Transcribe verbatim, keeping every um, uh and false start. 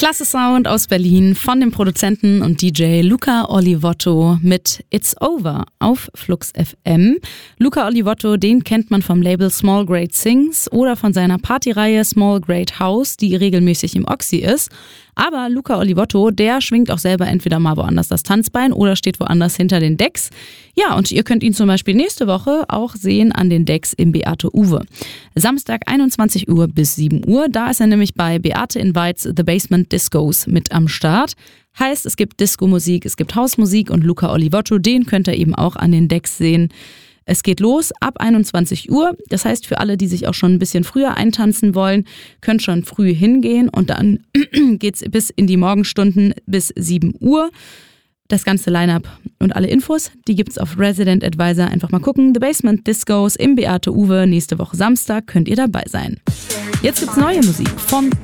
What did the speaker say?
Klasse Sound aus Berlin von dem Produzenten und D J Luca Olivotto mit It's Over auf Flux F M. Luca Olivotto, den kennt man vom Label Small Great Things oder von seiner Partyreihe Small Great House, die regelmäßig im Oxy ist. Aber Luca Olivotto, der schwingt auch selber entweder mal woanders das Tanzbein oder steht woanders hinter den Decks. Ja, und ihr könnt ihn zum Beispiel nächste Woche auch sehen an den Decks im Beate Uwe. Samstag einundzwanzig Uhr bis sieben Uhr, da ist er nämlich bei Beate Invites The Basement Discos mit am Start. Heißt, es gibt Disco-Musik, es gibt Hausmusik und Luca Olivotto, den könnt ihr eben auch an den Decks sehen. Es geht los ab einundzwanzig Uhr, das heißt für alle, die sich auch schon ein bisschen früher eintanzen wollen, könnt schon früh hingehen und dann geht's bis in die Morgenstunden bis sieben Uhr. Das ganze Line-Up und alle Infos, die gibt's auf Resident Advisor. Einfach mal gucken, The Basement Discos im Beate Uwe, nächste Woche Samstag könnt ihr dabei sein. Jetzt gibt's neue Musik von